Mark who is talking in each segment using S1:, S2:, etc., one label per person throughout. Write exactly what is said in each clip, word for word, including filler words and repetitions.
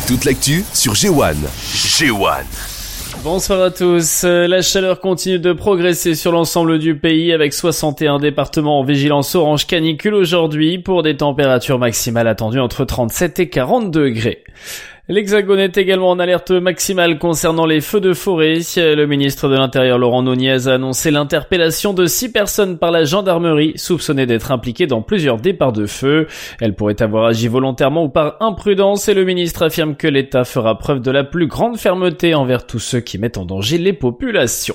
S1: Toute l'actu sur G un. G un.
S2: Bonsoir à tous. La chaleur continue de progresser sur l'ensemble du pays avec soixante et un départements en vigilance orange canicule aujourd'hui pour des températures maximales attendues entre trente-sept et quarante degrés. L'Hexagone est également en alerte maximale concernant les feux de forêt. Le ministre de l'Intérieur Laurent Nunez a annoncé l'interpellation de six personnes par la gendarmerie soupçonnées d'être impliquées dans plusieurs départs de feu. Elles pourraient avoir agi volontairement ou par imprudence et le ministre affirme que l'État fera preuve de la plus grande fermeté envers tous ceux qui mettent en danger les populations.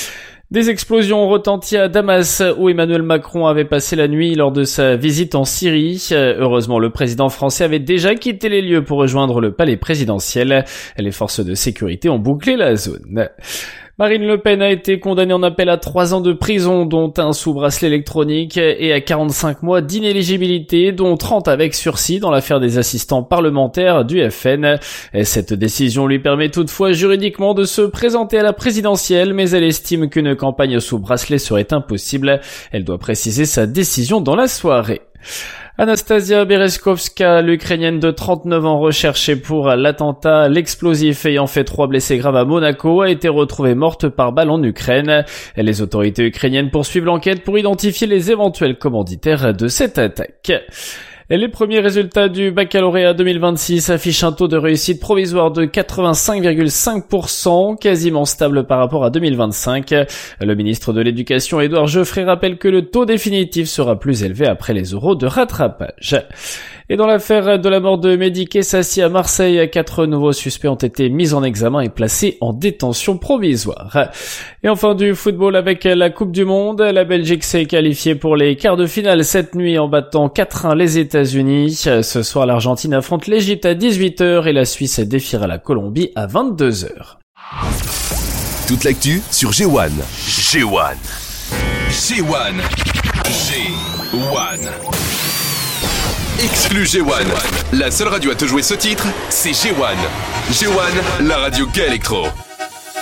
S2: Des explosions ont retenti à Damas où Emmanuel Macron avait passé la nuit lors de sa visite en Syrie. Heureusement, le président français avait déjà quitté les lieux pour rejoindre le palais présidentiel. Les forces de sécurité ont bouclé la zone. Marine Le Pen a été condamnée en appel à trois ans de prison, dont un sous bracelet électronique, et à quarante-cinq mois d'inéligibilité, dont trente avec sursis dans l'affaire des assistants parlementaires du F N. Et cette décision lui permet toutefois juridiquement de se présenter à la présidentielle, mais elle estime qu'une campagne sous bracelet serait impossible. Elle doit préciser sa décision dans la soirée. Anastasia Bereskovska, l'Ukrainienne de trente-neuf ans recherchée pour l'attentat, l'explosif ayant fait trois blessés graves à Monaco, a été retrouvée morte par balle en Ukraine. Les autorités ukrainiennes poursuivent l'enquête pour identifier les éventuels commanditaires de cette attaque. Et les premiers résultats du baccalauréat deux mille vingt-six affichent un taux de réussite provisoire de quatre-vingt-cinq virgule cinq pour cent, quasiment stable par rapport à deux mille vingt-cinq. Le ministre de l'Éducation, Édouard Geoffrey, rappelle que le taux définitif sera plus élevé après les oraux de rattrapage. Et dans l'affaire de la mort de Mehdi Kessassi à Marseille, quatre nouveaux suspects ont été mis en examen et placés en détention provisoire. Et enfin du football avec la Coupe du Monde, la Belgique s'est qualifiée pour les quarts de finale cette nuit en battant quatre un les États-Unis. Ce soir, l'Argentine affronte l'Égypte à dix-huit heures et la Suisse défiera la Colombie à vingt-deux heures.
S1: Toute l'actu sur G un. G un. G un. G un. Exclu G un. La seule radio à te jouer ce titre, c'est G un. G un, la radio Gay Electro.